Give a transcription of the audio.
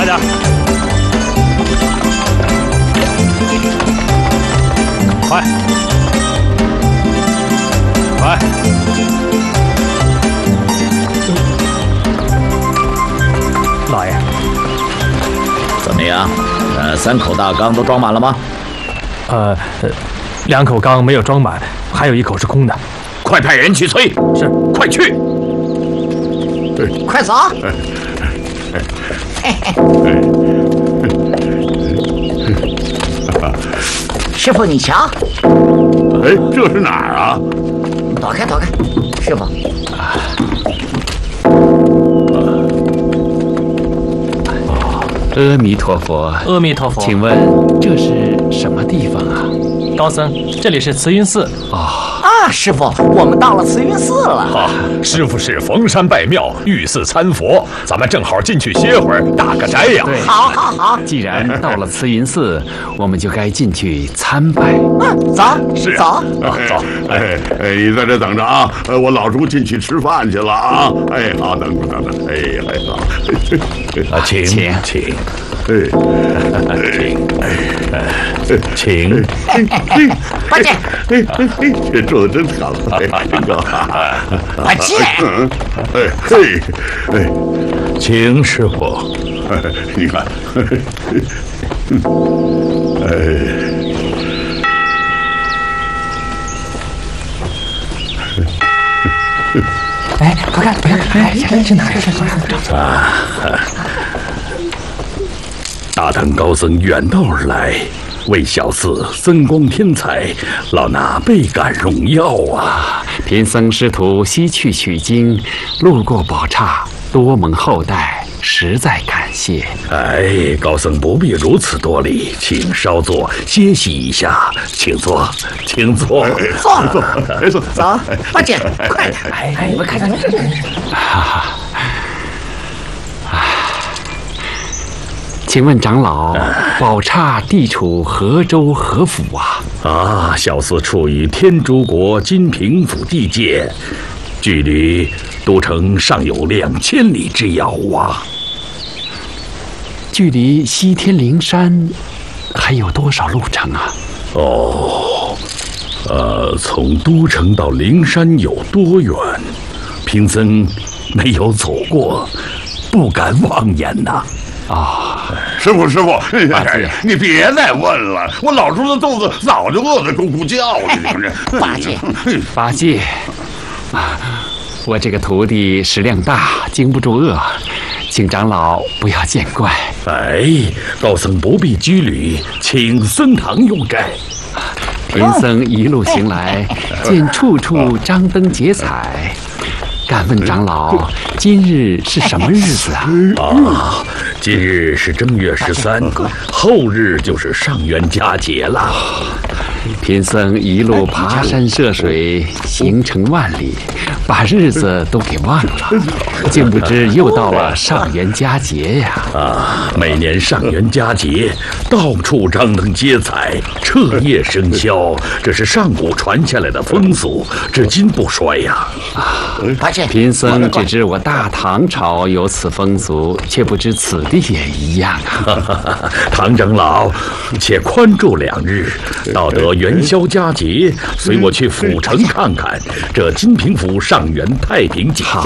快点！快！快！老爷， 怎么样？3口大缸都装满了吗 ？2口缸没有装满，还有1口是空的。 快派人去催。 是， 快去！ 快走！师傅，你瞧， 哎，这是哪儿啊？ 躲开，躲开，师傅。 阿弥陀佛， 阿弥陀佛。 请问这是什么地方啊？ 高僧，这里是慈云寺。 啊，师傅，我们到了慈云寺了。 好，师傅是逢山拜庙，遇寺参佛，咱们正好进去歇会儿，打个斋呀。 对， 好，好，好。 既然到了慈云寺，我们就该进去参拜。 走， 是走。 走。 你在这等着啊！我老叔进去吃饭去了啊！哎，好，等着。好。 请。请。 八戒， 这做的真好， 八戒， 请师傅。 你看， 哎，快看，是哪儿？ 大唐高僧远道而来，为小寺增光添彩，老衲倍感荣耀啊！ 贫僧师徒西去取经，路过宝刹，多蒙厚待，实在感谢。 哎，高僧不必如此多礼，请稍坐歇息一下，请坐，请坐。 走，八戒，快点！哎，你们看， 请问长老，宝刹地处何州何府啊？ 小寺处于天竺国金平府地界，距离都城尚有2000里之遥啊！ 距离西天灵山还有多少路程啊？ 从都城到灵山有多远？贫僧没有走过，不敢妄言呐。 师傅，你别再问了，我老叔的肚子早就饿得咕咕叫了。你们这， 八戒，我这个徒弟食量大，经不住饿，请长老不要见怪。 哎，高僧不必拘礼，请僧堂用斋。 贫僧一路行来，见处处张灯结彩。敢问长老，今日是什么日子啊？ 今日是正月13，后日就是上元佳节了。 贫僧一路爬山涉水，行程万里，把日子都给忘了，竟不知又到了上元佳节呀！ 每年上元佳节，到处张灯结彩，彻夜笙箫，这是上古传下来的风俗，至今不衰呀！ 八戒， 贫僧只知我大唐朝有此风俗，却不知此地也一样啊！ 唐长老，且宽住2日，到得元宵佳节，随我去府城看看这金平府上元太平景象。